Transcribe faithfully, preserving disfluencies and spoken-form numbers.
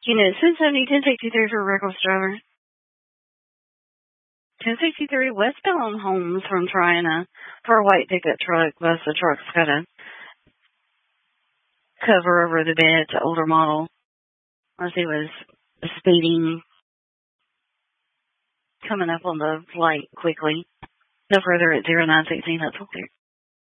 You know, ten seventy, ten sixty-three for a reckless driver. ten sixty-three westbound Holmes from Triana for a white pickup truck, but the truck's got a cover over the bed. It's an older model. As he was speeding, coming up on the light quickly. No further at zero nine sixteen, that's all there.